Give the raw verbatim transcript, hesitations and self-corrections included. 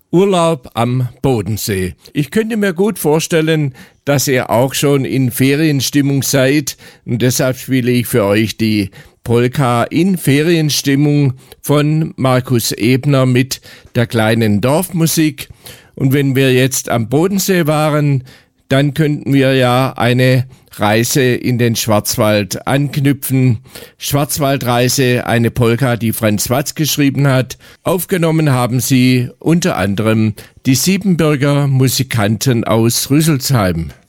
Urlaub am Bodensee. Ich könnte mir gut vorstellen, dass ihr auch schon in Ferienstimmung seid und deshalb spiele ich für euch die Polka in Ferienstimmung von Markus Ebner mit der kleinen Dorfmusik. Und wenn wir jetzt am Bodensee waren, dann könnten wir ja eine Reise in den Schwarzwald anknüpfen. Schwarzwaldreise, eine Polka, die Franz Watz geschrieben hat. Aufgenommen haben sie unter anderem die Siebenbürger Musikanten aus Rüsselsheim.